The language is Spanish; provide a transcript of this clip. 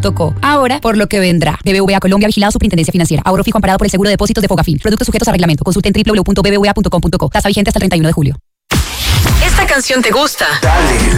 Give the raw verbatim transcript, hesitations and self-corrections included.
punto co. Ahora, por lo que vendrá. B B V A Colombia, vigilado Superintendencia Financiera. Ahorro fijo amparado por el seguro de depósitos de Fogafín. Productos sujetos a reglamento. Consulte en doble u doble u doble u punto b b v a punto com punto co. Tasa vigente hasta el treinta y uno de julio. ¿Esta canción te gusta? Dale.